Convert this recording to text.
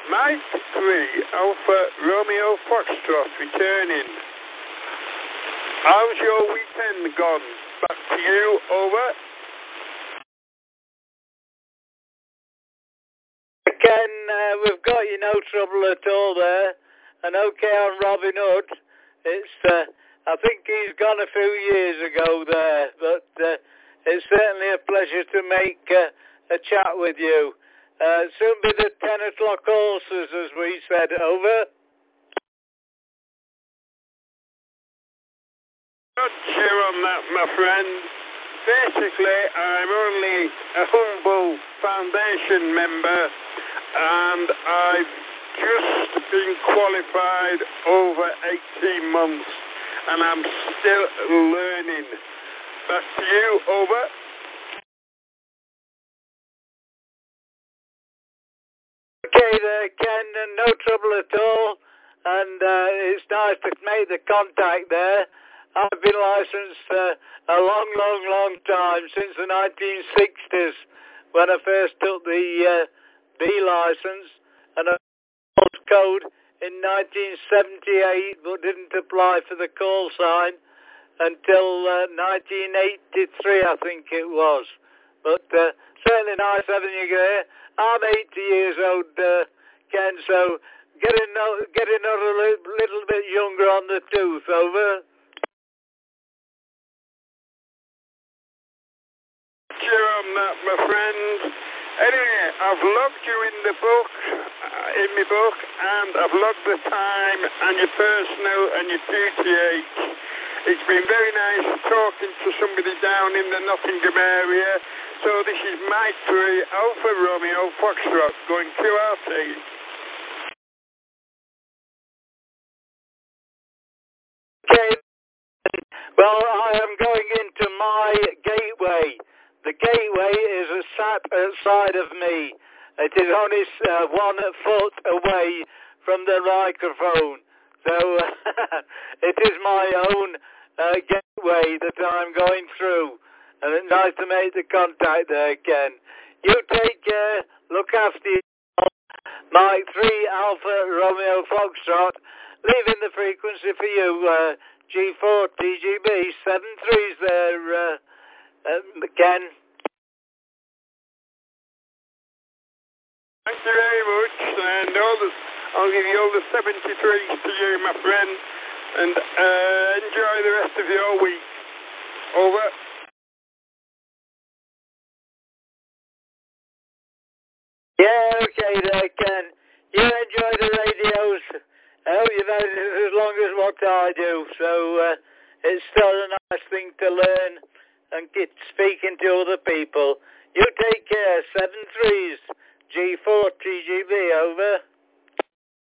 Mike 3, Alpha Romeo Foxtrot returning. How's your weekend gone? Back to you, over. Ken, we've got you no trouble at all there. And okay on Robin Hood. It's, I think he's gone a few years ago there, but it's certainly a pleasure to make a chat with you. Soon be the 10 o'clock horses, as we said, over. Not sure on that, my friend. Basically, I'm only a humble foundation member, and I've just been qualified over 18 months, and I'm still learning. Back to you, over. Okay there, Ken, no trouble at all, and it's nice to make the contact there. I've been licensed a long time, since the 1960s, when I first took the B licence, and I got code in 1978, but didn't apply for the call sign until 1983, I think it was. But certainly nice having you here. I'm 80 years old, Ken, so getting a little bit younger on the tooth, over. Sure on that, my friend. Anyway, I've logged you in the book, in my book, and I've logged the time and your personal and your PTH. It's been very nice talking to somebody down in the Nottingham area. So this is Mike 3, Alpha Romeo Foxtrot, going QRT. Okay. Well, I am going into my gateway. The gateway is a sat outside of me. It is only 1 foot away from the microphone. So it is my own gateway that I'm going through. And it's nice to make the contact there, Ken. You take care. Look after yourself. Mike 3 Alpha Romeo Foxtrot. Leaving the frequency for you. G4 TGB 73's there, Ken. Thank you very much, and I'll give you all the 73s to you, my friend, and enjoy the rest of your week. Over. Yeah, okay there, Ken. You enjoy the radios. I hope you've had it as long as what I do, so it's still a nice thing to learn and get speaking to other people. You take care, 73's, G4 TGB, over.